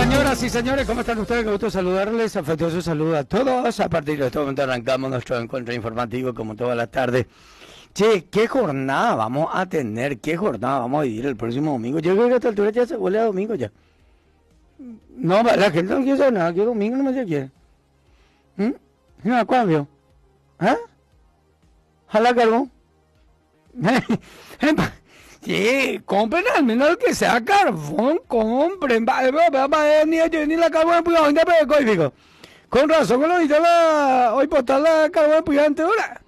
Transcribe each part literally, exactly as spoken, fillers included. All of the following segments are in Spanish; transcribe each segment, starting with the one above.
Señoras y señores, ¿cómo están ustedes? Qué gusto saludarles, afectuoso saludo a todos. A partir de este momento arrancamos nuestro encuentro informativo como todas las tardes. Che, ¿qué jornada vamos a tener? ¿Qué jornada vamos a vivir el próximo domingo? Yo creo que a esta altura ya se huele a domingo ya. No, la gente no quiere saber nada, que domingo no me se quiere. ¿Mm? ¿No, cambio? ¿Ah? ¿Jala carbón? Sí, compren al menos que sea carbón, compren. Ni ellos ni la carbón de con razón, con lo que la hoy postar la carbón puyante ahora.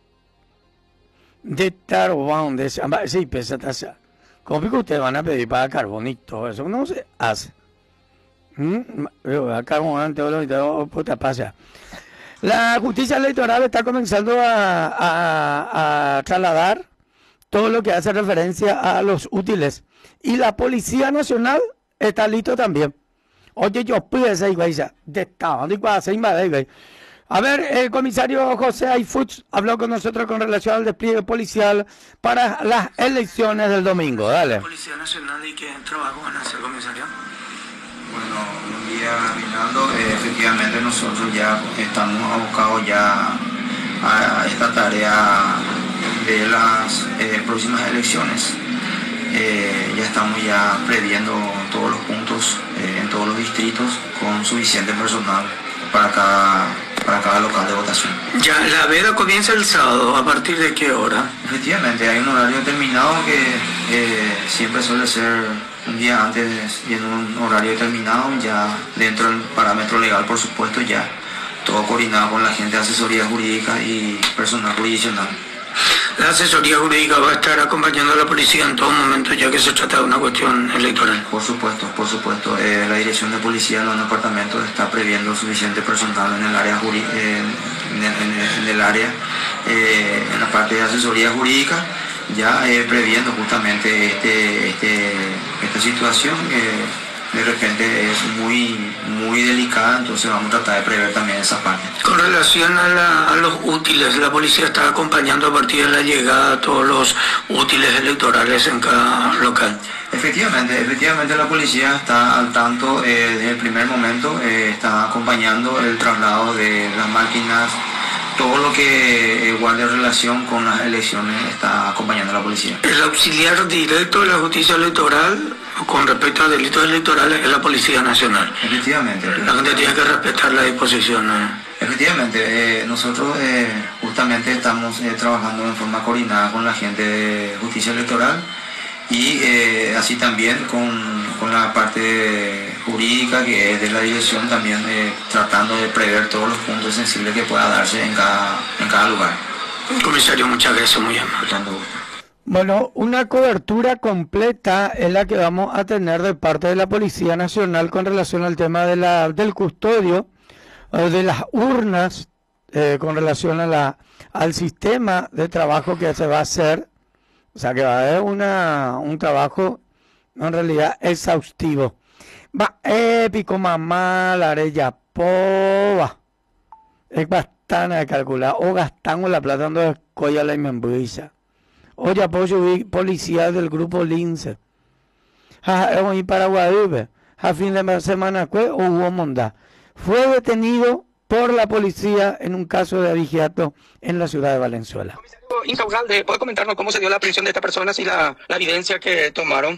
De carbón, de sí, pesa taza. ¿Cómo que ustedes van a pedir para carbón y todo eso? No se hace. ¿Mm? Carbón antes de lo puta pasa. La justicia electoral está comenzando a, a, a trasladar todo lo que hace referencia a los útiles. Y la Policía Nacional está listo también. Oye, yo pido esa iglesia de Estado. A ver, el comisario José Ayfuts habló con nosotros con relación al despliegue policial para las elecciones del domingo. Dale. Policía Nacional, ¿y qué trabajo van a hacer, comisario? Bueno, buen día, Rinaldo. Eh, efectivamente nosotros ya estamos abocados ya a esta tarea de las eh, próximas elecciones. Eh, ya estamos ya previendo todos los puntos eh, en todos los distritos con suficiente personal para cada, para cada local de votación. Ya, la veda comienza el sábado, ¿a partir de qué hora? Efectivamente, hay un horario determinado que eh, siempre suele ser un día antes y en un horario determinado, ya dentro del parámetro legal, por supuesto, ya todo coordinado con la gente de asesoría jurídica y personal jurisdiccional. La asesoría jurídica va a estar acompañando a la policía en todo momento, ya que se trata de una cuestión electoral. Por supuesto, por supuesto. Eh, la dirección de policía en los departamentos está previendo suficiente personal en el área jurí eh, en, en, en el área, eh, en la parte de asesoría jurídica, ya eh, previendo justamente este, este, esta situación que de repente es muy, muy delicada, entonces vamos a tratar de prever también esa parte. Con relación a, la, a los útiles, la policía está acompañando a partir de la llegada a todos los útiles electorales en cada local. Efectivamente, efectivamente la policía está al tanto eh, desde el primer momento, eh, está acompañando el traslado de las máquinas, todo lo que eh, guarde relación con las elecciones está acompañando a la policía. El auxiliar directo de la justicia electoral con respecto a delitos electorales es la Policía Nacional. Efectivamente. La gente tiene que respetar las disposiciones. Efectivamente, eh, nosotros eh, justamente estamos eh, trabajando en forma coordinada con la gente de justicia electoral y eh, así también con, con la parte jurídica que es de la dirección, también eh, tratando de prever todos los puntos sensibles que pueda darse en cada, en cada lugar. Comisario, muchas gracias, muy amable. Bueno, una cobertura completa es la que vamos a tener de parte de la Policía Nacional con relación al tema de la, del custodio, eh, de las urnas, eh, con relación a la, al sistema de trabajo que se va a hacer. O sea, que va a haber una, un trabajo en realidad exhaustivo. Va épico, mamá, la arella pova. Es bastante de calcular. O gastamos la plata en dos escollas la inmenbuiza. Oye, apoyo policía del grupo Lince. En Paraguay, a fin de semana, o hubo mondá. Fue detenido por la policía en un caso de abigeato en la ciudad de Valenzuela. Insaurralde, ¿puede comentarnos cómo se dio la aprehensión de esta persona y la, la evidencia que tomaron?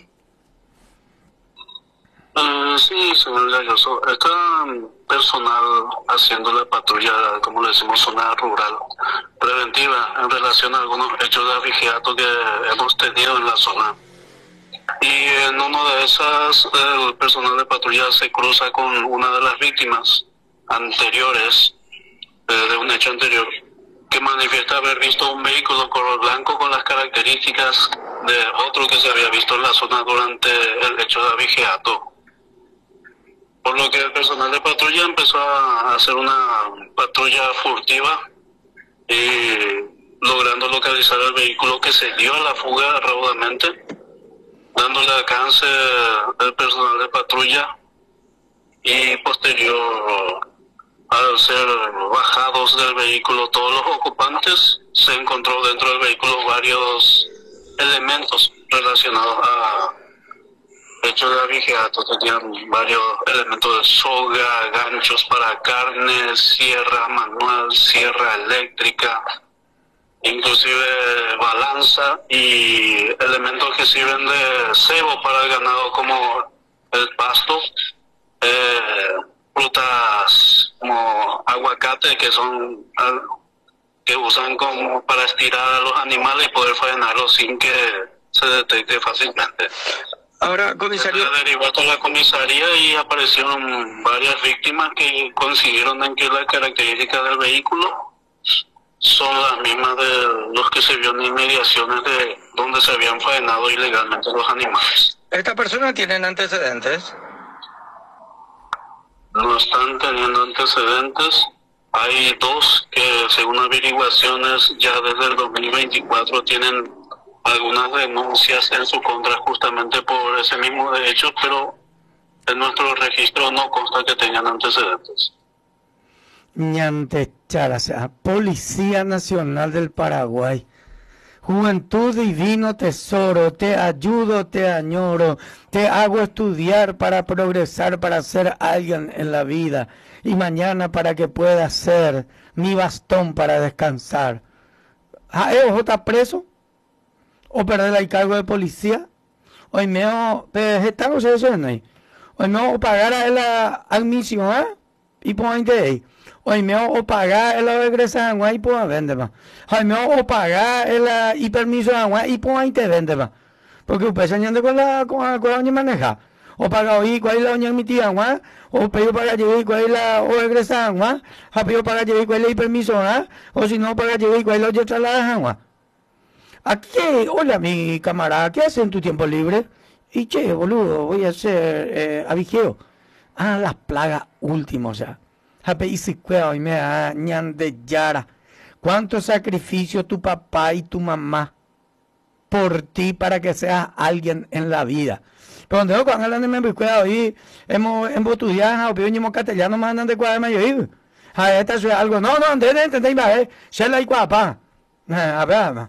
Uh, sí, señor Galloso. Está personal haciendo la patrulla, como le decimos, zona rural preventiva en relación a algunos hechos de abigeato que hemos tenido en la zona. Y en uno de esas, el personal de patrulla se cruza con una de las víctimas anteriores, eh, de un hecho anterior, que manifiesta haber visto un vehículo color blanco con las características de otro que se había visto en la zona durante el hecho de abigeato. Por lo que el personal de patrulla empezó a hacer una patrulla furtiva y logrando localizar el vehículo que se dio a la fuga raudamente, dándole alcance al personal de patrulla y posterior al ser bajados del vehículo todos los ocupantes, se encontró dentro del vehículo varios elementos relacionados a hecho de abigeato, tenían varios elementos de soga, ganchos para carne, sierra manual, sierra eléctrica, inclusive balanza y elementos que sirven de cebo para el ganado como el pasto, eh, frutas como aguacate que son que usan como para estirar a los animales y poder faenarlos sin que se detecte fácilmente. Ahora, comisario... Se derivó a la comisaría y aparecieron varias víctimas que coincidieron en que las características del vehículo son las mismas de los que se vio en inmediaciones de donde se habían faenado ilegalmente los animales. ¿Estas personas tienen antecedentes? No están teniendo antecedentes. Hay dos que, según averiguaciones, ya desde el dos mil veinticuatro tienen algunas denuncias en su contra justamente por ese mismo derecho, pero en nuestro registro no consta que tengan antecedentes. Ñante Charaza, Policía Nacional del Paraguay. Juventud divino tesoro, te ayudo, te añoro, te hago estudiar para progresar, para ser alguien en la vida, y mañana para que pueda ser mi bastón para descansar. ¿Jaeo está preso? ¿O perder el cargo de policía? Hoy me estamos eso no hay. Hoy me pagar a la admisión, ¿eh? Y por ahí. Hoy me o pagar el egresan y por vender más. Hoy me o pagar el y permiso y por ahí te vende más. Porque usted se ande con la con la con la maneja. O paga hoy cuál es la doña mi tía, o pedido para llevar cuál es la o egresan, ha pedido para llevar cuál es el permiso, o si no para llevar cuál es la otra la. Aquí, hola mi camarada, ¿qué haces en tu tiempo libre? Y che, boludo, voy a hacer eh, abigeo. Ah, las plagas últimos ya. Hape y si cueo y me añan de yara. ¿Cuánto sacrificio tu papá y tu mamá por ti para que seas alguien en la vida? Pero cuando yo cuando hablan de me cuidado y hemos embotudiado, o hemos castellano más andan de cuadra mayor. A esta es algo, no, no, entendé, entendé, va, eh, se la y cuapa. A ver,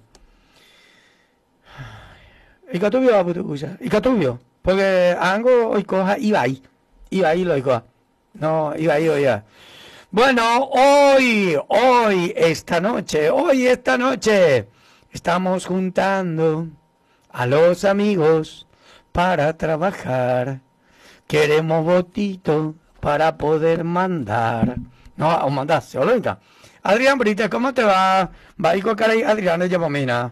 ¿y qué tú vio, Butucuya? ¿Y qué tú vio? Porque algo hoy coja iba ahí. Iba ahí lo coja. No, iba ahí hoy ya. Bueno, hoy, hoy, esta noche, hoy, esta noche, estamos juntando a los amigos para trabajar. Queremos votito para poder mandar. No, o mandarse, ¿o Adrián Brite, ¿cómo te va? Va a ir con cara Adrián de Yamamina.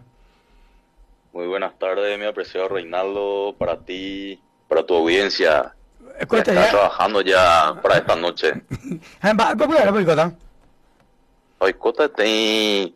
Muy buenas tardes, mi apreciado Reinaldo, para ti, para tu audiencia. Escucha, Estás ya trabajando ya para esta noche. ¿Cómo era, Boicota? Boicota tiene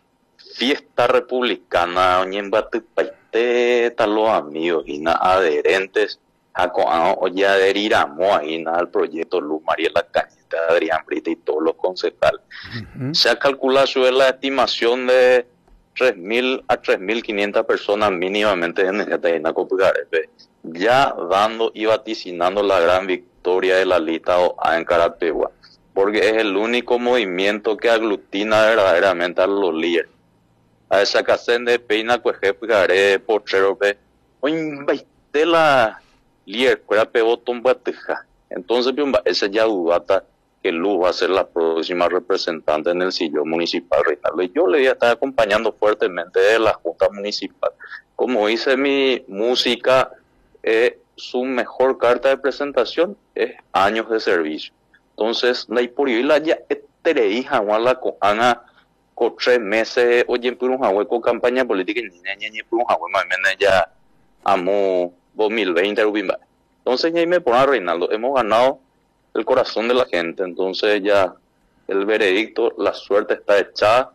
fiesta republicana, oñemba tupaite, los amigos y adherentes, o ya adheriramos ahí al proyecto Luz Mariela Cañita, Adrián Brita y todos los concejales. Uh-huh. Se ha calculado sobre la estimación de tres mil a tres mil quinientas personas mínimamente en el Copucarepe, ya dando y vaticinando la gran victoria de la lista O A en Carategua, porque es el único movimiento que aglutina verdaderamente a los líderes. A esa casén de Peina, Cuejepe, Pochero, oye, baite la líder, cuera pebotón bateja. Entonces, ese ya dudata que Luz va a ser la próxima representante en el sillón municipal, Reinaldo. Y yo le voy a estar acompañando fuertemente de la Junta Municipal. Como dice mi música, eh, su mejor carta de presentación es años de servicio. Entonces, la Ipurivila ya eterei la coana con tres meses, oye, por un hueco campaña política, ni ni por un hueco, más menos ya amo dos mil veinte, entonces ya me pone Reinaldo, hemos ganado el corazón de la gente, entonces ya el veredicto, la suerte está echada,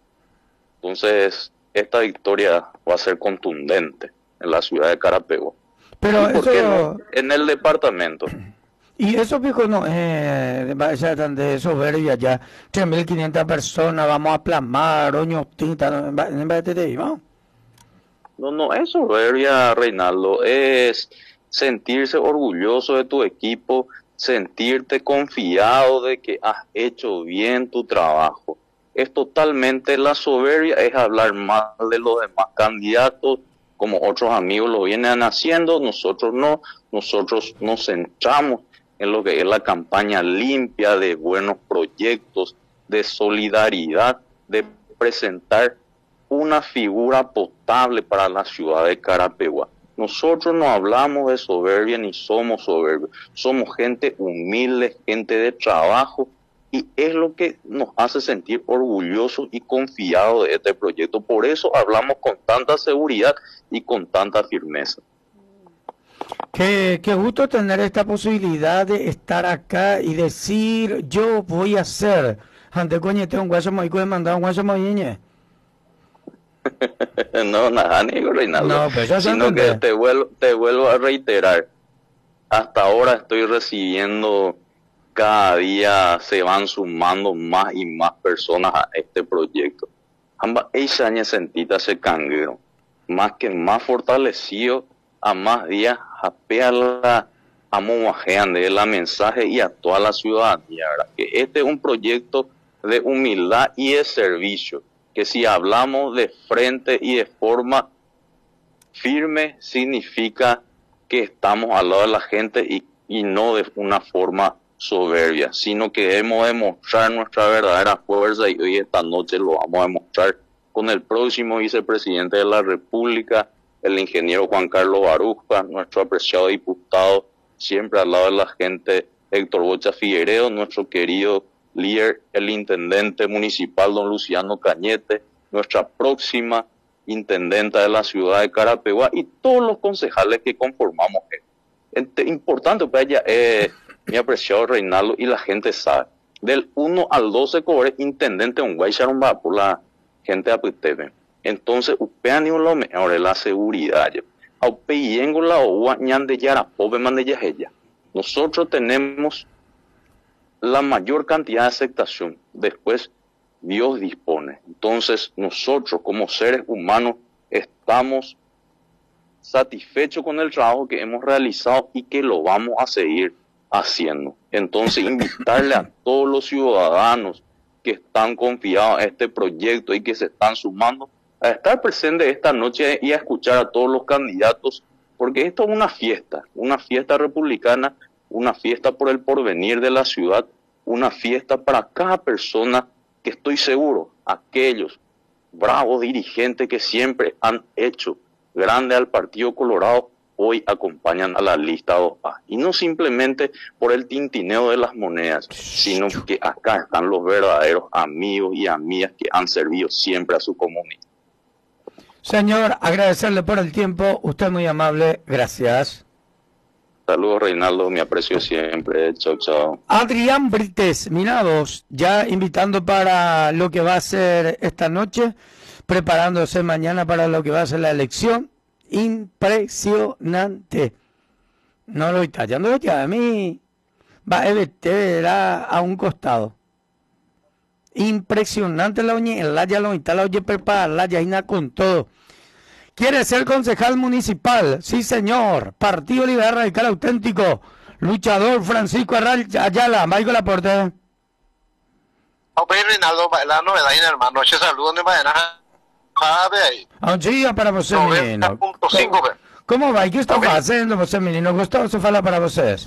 entonces esta victoria va a ser contundente en la ciudad de Carategua. Pero ¿por eso... qué no? En el departamento. Y eso, viejo, no eh, va a ser tan de soberbia ya, tres mil quinientas personas, vamos a plasmar, oño, tinta, en vez de te ¿no? No, no es soberbia, Reinaldo, es sentirse orgulloso de tu equipo, sentirte confiado de que has hecho bien tu trabajo. Es totalmente la soberbia, es hablar mal de los demás candidatos, como otros amigos lo vienen haciendo, nosotros no, nosotros nos centramos en lo que es la campaña limpia de buenos proyectos, de solidaridad, de presentar una figura potable para la ciudad de Carapeguá. Nosotros no hablamos de soberbia ni somos soberbios, somos gente humilde, gente de trabajo, y es lo que nos hace sentir orgullosos y confiados de este proyecto. Por eso hablamos con tanta seguridad y con tanta firmeza. Qué, qué gusto tener esta posibilidad de estar acá y decir, yo voy a hacer. Ante coño, tengo un guaso muy de mandar un guaso muy No, nada, ni Reinaldo. No, pues ya sino que te vuelvo, te vuelvo a reiterar. Hasta ahora estoy recibiendo, cada día se van sumando más y más personas a este proyecto. Ambas ella sentita se canguero, más que más fortalecido, a más días apea la amomajean de la mensaje y a toda la ciudadanía, ¿verdad? Que este es un proyecto de humildad y de servicio, que si hablamos de frente y de forma firme, significa que estamos al lado de la gente y, y no de una forma soberbia, sino que debemos demostrar nuestra verdadera fuerza, y hoy esta noche lo vamos a demostrar con el próximo vicepresidente de la República, el ingeniero Juan Carlos Baruja, nuestro apreciado diputado, siempre al lado de la gente, Héctor Bocha Figueredo, nuestro querido líder, el intendente municipal, don Luciano Cañete, nuestra próxima intendenta de la ciudad de Carapeguá, y todos los concejales que conformamos. Es importante para ella, eh, mi apreciado Reinaldo, y la gente sabe, del uno al doce cobre intendente un guaycharumba por la gente de Apetebe. Entonces, upean y lo mejor es la seguridad. Aupeyengo la oua ñan de yara, pobre man de yajeya. Nosotros tenemos la mayor cantidad de aceptación. Después, Dios dispone. Entonces, nosotros como seres humanos estamos satisfechos con el trabajo que hemos realizado y que lo vamos a seguir haciendo. Entonces, invitarle a todos los ciudadanos que están confiados a este proyecto y que se están sumando a estar presentes esta noche y a escuchar a todos los candidatos, porque esto es una fiesta, una fiesta republicana, una fiesta por el porvenir de la ciudad, una fiesta para cada persona que estoy seguro, aquellos bravos dirigentes que siempre han hecho grande al Partido Colorado, hoy acompañan a la lista dos A. Y no simplemente por el tintineo de las monedas, sino que acá están los verdaderos amigos y amigas que han servido siempre a su comunidad. Señor, agradecerle por el tiempo, usted muy amable, gracias. Saludos, Reinaldo, me aprecio siempre, chao, chao. Adrián Brites, mira vos, ya invitando para lo que va a ser esta noche, preparándose mañana para lo que va a ser la elección, impresionante. No lo está hallando ya a mí, va a verá a un costado. Impresionante la uña, el ya lo está la oye preparar, la yaina con todo. ¿Quiere ser concejal municipal? Sí, señor. Partido Liberal Radical Auténtico. Luchador Francisco Ayala. Michael Laporte. Ok, Reinaldo, la novedad, hermano. Noche saludos de mañana. Un día para você, menino. cinco, ¿Cómo va? ¿Qué está haciendo, você, menino? Gustavo, se fala para vocês.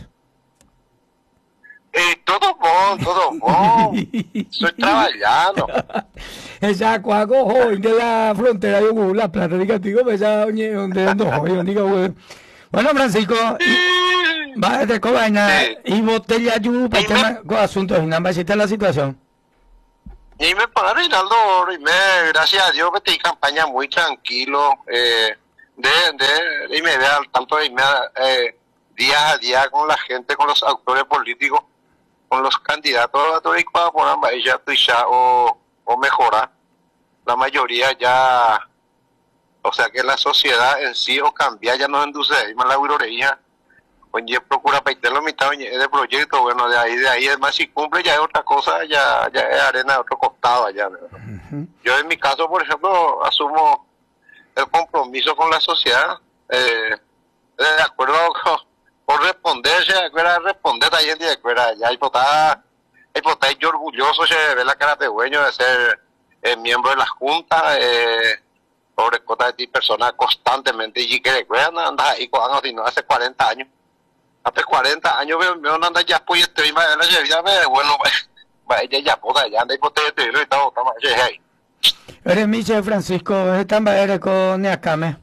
Eh, todo bom, todo bom. Estoy trabajando. Esa cuago hoy de la frontera de Google, la plata de castigo, pues ya donde ando hoy, digo, bueno, Francisco, va de cobaina y botella yu para tema con asuntos y nada, está la situación. Y me para Reinaldo, y me, gracias a Dios que te campaña muy tranquilo, eh, de, de, y me vea al tanto de me, eh, día a día con la gente, con los actores políticos, con los candidatos a todo para poner ella o, o mejorar. La mayoría ya, o sea que la sociedad en sí o cambia, ya no induce, y más la euroreía, oye, procura pedirlo mitad de proyecto, bueno, de ahí, de ahí, además si cumple ya es otra cosa, ya, ya es arena de otro costado allá. Uh-huh. Yo en mi caso, por ejemplo, asumo el compromiso con la sociedad, eh, de acuerdo con, por responderse, de acuerdo a responder también, de acuerdo a ya, y por estar, y por estar yo orgulloso se ve la cara de dueño de ser eh, miembro de la Junta, eh, sobre cosas de ti personas constantemente, y que recuerdan, andas ahí con hace cuarenta años, hace cuarenta años veo me anda ya pues estoy más en la vida me bueno va ella ya pueda ya anda y pote te lo está está más ahí Eres Michel Francisco, están eres con Neacame.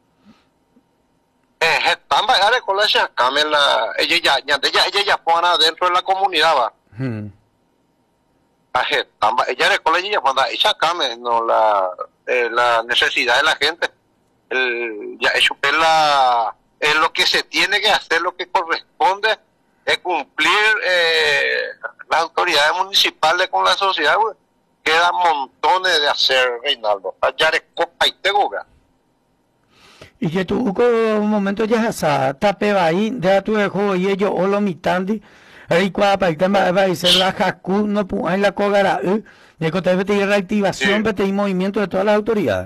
eh están va con la Neacame la ella ya ya ella ella ya pone dentro de la comunidad va Hmm. Aje, tamba, ella de colegio cuando ella came no la eh, la necesidad de la gente el, ya eso es la es lo que se tiene que hacer lo que corresponde es cumplir eh, las autoridades municipales con la sociedad güey. Quedan montones de hacer Reinaldo allá de copa y teguga Y que tu un momento ya esa tape ahí de tu juego y ellos o lo mitandi ahí cuando para el tema va a ser la jacu no hay la cogara eh de que te vete reactivación vete y movimiento de todas las autoridades.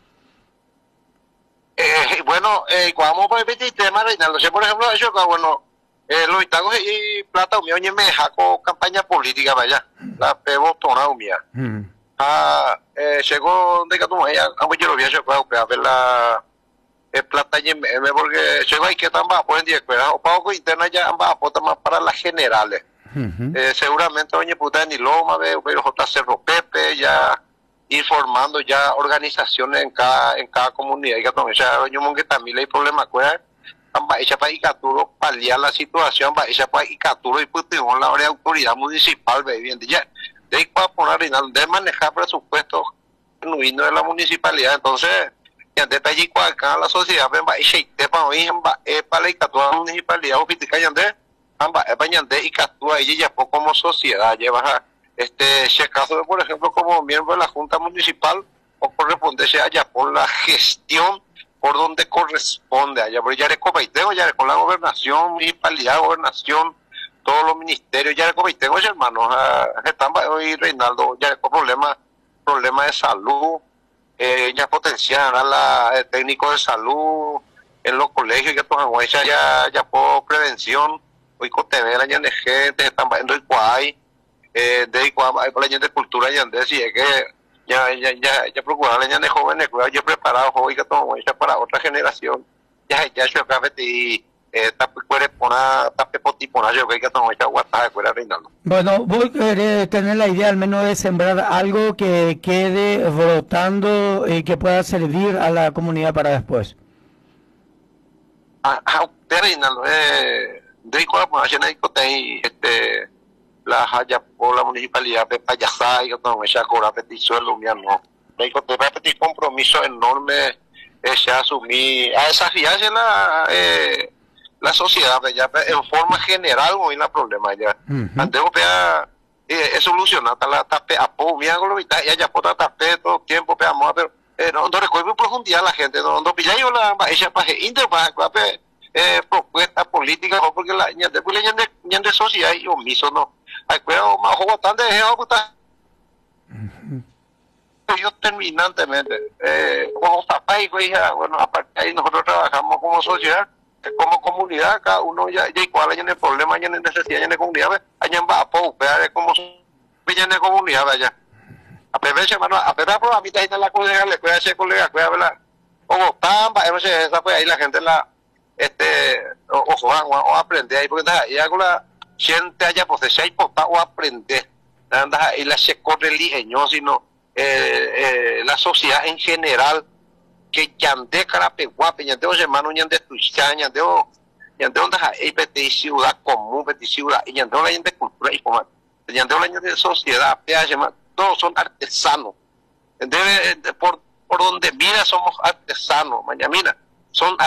Eh, bueno, eh, cuando vamos a repetir tema, Reinaldo, si por ejemplo, eso, bueno, eh, los itagos y plata, mío, me jaco campaña política, vaya, la pego tona, mía. Hmm. Ah, eh, llegó de que tú me hayas, aunque yo lo vi, yo creo que a ver la eh, plata y me, porque llegó ahí que tan bajo en diez cueras, o pago interna ya ambas aportan más para las generales. Uh-huh. Eh, seguramente, oye, puta, ni Loma, veo, pero J. Cerro Pepe, ya. Ir formando ya organizaciones en cada en cada comunidad y que también ya yo que también hay problemas pues amba ella para Icaturo paliar la situación va ella para Icaturo y pues tengo la autoridad municipal bien ya de ahí para poner de manejar presupuestos genuinos de la municipalidad entonces ya de allí acá la sociedad va y se te para hoy amba para la Icaturo municipalidad o pitica ya de amba para de Icaturo ella ya como sociedad lleva este si acaso por ejemplo como miembro de la Junta Municipal o corresponderse allá por la gestión por donde corresponde allá pero ya de Copaitego ya con la gobernación municipalidad gobernación todos los ministerios ya de Copaitego hermanos están hoy Reinaldo ya con problemas problemas de salud eh, ya potenciar a la el técnico de salud en los colegios ya toman ya ya por prevención hoy con T V la ya de gente están viendo el cuay eh, de cuando hay la gente de cultura ya de si es que ya ya ya ya procurar la gente de jóvenes cuidado yo preparado hoy que todo ya para otra generación ya ya yo acá y eh tape puede poner tape potipona yo que todo ya guata de fuera Reinaldo. Bueno, vos querés tener la idea al menos de sembrar algo que quede brotando y que pueda servir a la comunidad para después. Ah, ah Reinaldo eh de cuando pues allá en este la haya por la municipalidad de Payasá y todo esa cobra petición lo mío no me te va a pedir compromiso enorme ese asumir a desafiarse la eh, la sociedad ya en forma general hoy la problema ya uh-huh. Antes vea eh, es solucionar la tape a po mira con lo vital ya ya por tape todo tiempo peamos pero eh, no no recuerdo en profundidad la gente no no pilla yo la esa paje inter para eh propuesta política porque la ñande pues la ñande ñande sociedad y omiso no hay cuidado más juego tan de puta yo terminantemente eh como papá y hija bueno aparte ahí nosotros trabajamos como sociedad como comunidad cada uno ya ya igual hay en el problema ya en necesidad en la comunidad allá va a poco pero como en la comunidad vaya a veces hermano a veces a mí está la colega le puede hacer colega puede hablar o tamba esa pues ahí la gente la este o o, o aprender ahí porque ya con la gente allá pues se hay o aprender anda ahí la se corre ligeño sino eh, eh, la sociedad en general que yande carape guape yande los hermanos yande tuichaña yande yande onda ahí peti ciudad común peti ciudad y yande la gente cultura y como yande la gente de sociedad todos son artesanos debe por por donde mira somos artesanos mañana mira son